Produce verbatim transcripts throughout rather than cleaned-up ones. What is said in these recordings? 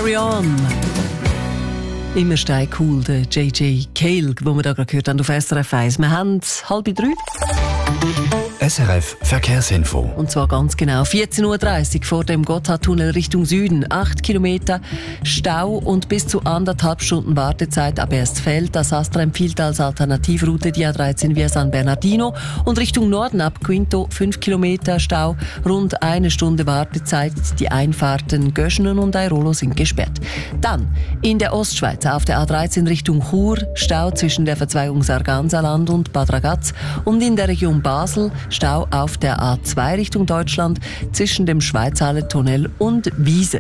Carry On. Immer steil cool, der J J Cale, den wir da gerade gehört haben auf S R F eins. Wir haben halb drei. S R F Verkehrsinfo. Und zwar ganz genau vierzehn Uhr dreißig vor dem Gotthardtunnel Richtung Süden. Acht Kilometer Stau und bis zu anderthalb Stunden Wartezeit ab Erstfeld. Das Astra empfiehlt als Alternativroute die A dreizehn via San Bernardino. Und Richtung Norden ab Quinto fünf Kilometer Stau, rund eine Stunde Wartezeit. Die Einfahrten Göschenen und Airolo sind gesperrt. Dann in der Ostschweiz auf der A dreizehn Richtung Chur Stau zwischen der Verzweigung Sargansaland und Bad Ragaz. Und in der Region Basel Stau auf der A zwei Richtung Deutschland zwischen dem Schweizhalle-Tunnel und Wiese.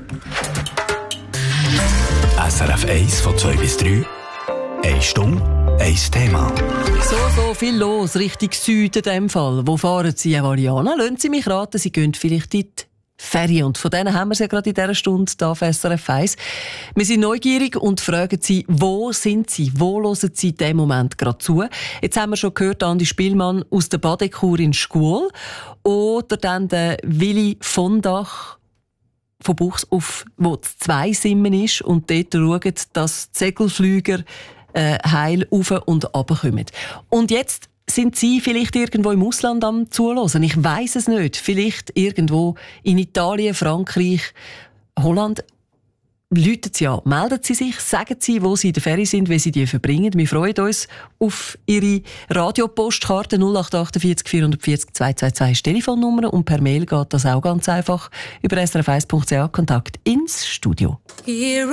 S R F eins von zwei bis drei. Eine Stunde, ein Thema. So, so viel los, Richtung Süden in dem Fall. Wo fahren Sie, Valiana? Lassen Sie mich raten, Sie gehen vielleicht in die Ferien. Und von denen haben wir es ja gerade in dieser Stunde hier auf S R F eins. Wir sind neugierig und fragen Sie, wo sind Sie? Wo hören Sie in diesem Moment gerade zu? Jetzt haben wir schon gehört, Andi Spielmann aus der Badekur in Schkuhl. Oder dann der Willi von Dach von Buchs auf, wo das Zweisimmen ist und dort schauen, dass die Segelflüger äh, heil rauf und runter kommen. Und jetzt sind Sie vielleicht irgendwo im Ausland am Zuhören? Ich weiss es nicht. Vielleicht irgendwo in Italien, Frankreich, Holland. Läuten Sie an, melden Sie sich, sagen Sie, wo Sie in der Ferien sind, wie Sie die verbringen. Wir freuen uns auf Ihre Radiopostkarte null acht acht vier vier vier vier zwei zwei zwei Telefonnummer und per Mail geht das auch ganz einfach über s r f eins punkt c h Kontakt ins Studio.